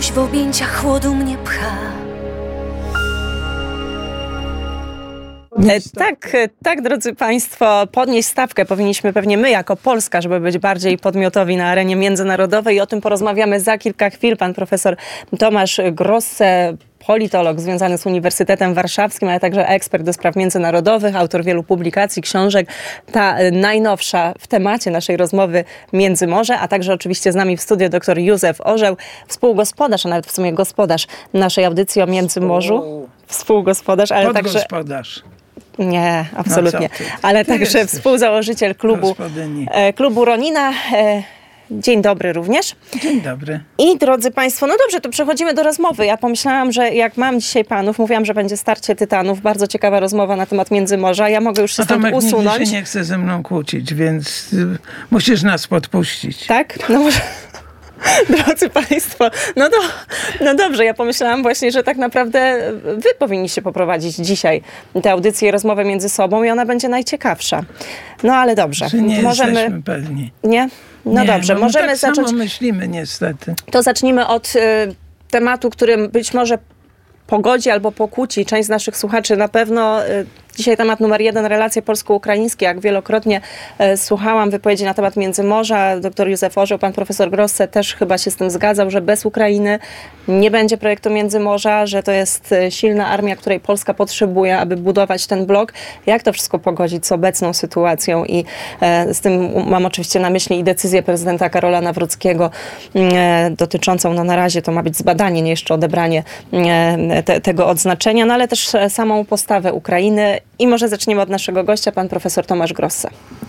Coś w objęciach chłodu mnie pcha. Tak, drodzy Państwo, podnieść stawkę powinniśmy pewnie my jako Polska, żeby być bardziej podmiotowi na arenie międzynarodowej i o tym porozmawiamy za kilka chwil. Pan profesor Tomasz Grosse, politolog związany z Uniwersytetem Warszawskim, ale także ekspert do spraw międzynarodowych, autor wielu publikacji, książek. Ta najnowsza w temacie naszej rozmowy Międzymorze, a także oczywiście z nami w studiu dr Józef Orzeł, współgospodarz, a nawet w sumie gospodarz naszej audycji o Międzymorzu. Współgospodarz, ale także... Podgospodarz. Nie, absolutnie. No co ty? Ale Ty także jesteś współzałożyciel klubu Ronina. Dzień dobry również. Dzień dobry. I drodzy Państwo, no dobrze, to przechodzimy do rozmowy. Ja pomyślałam, że jak mam dzisiaj panów, mówiłam, że będzie starcie tytanów, bardzo ciekawa rozmowa na temat Międzymorza. Ja mogę już się stąd usunąć. Nigdy się nie chce ze mną kłócić, więc musisz nas podpuścić. Tak? No może... Drodzy Państwo, no dobrze, ja pomyślałam właśnie, że tak naprawdę wy powinniście poprowadzić dzisiaj tę audycję i rozmowę między sobą i ona będzie najciekawsza. No ale dobrze. Że nie jesteśmy pewni. Nie? No nie, dobrze, bo możemy tak zacząć... samo myślimy niestety. To zacznijmy od tematu, którym być może pogodzi albo pokłóci część z naszych słuchaczy. Na pewno dzisiaj temat numer 1, relacje polsko-ukraińskie. Jak wielokrotnie słuchałam wypowiedzi na temat Międzymorza, dr Józef Orzeł, pan profesor Grosse też chyba się z tym zgadzał, że bez Ukrainy nie będzie projektu Międzymorza, że to jest silna armia, której Polska potrzebuje, aby budować ten blok. Jak to wszystko pogodzić z obecną sytuacją? I z tym mam oczywiście na myśli i decyzję prezydenta Karola Nawrockiego dotyczącą, no na razie to ma być zbadanie, nie jeszcze odebranie tego odznaczenia, no ale też samą postawę Ukrainy. I może zaczniemy od naszego gościa, pan profesor Tomasz Grosse.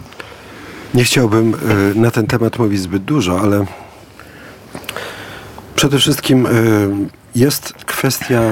Nie chciałbym na ten temat mówić zbyt dużo, ale przede wszystkim jest kwestia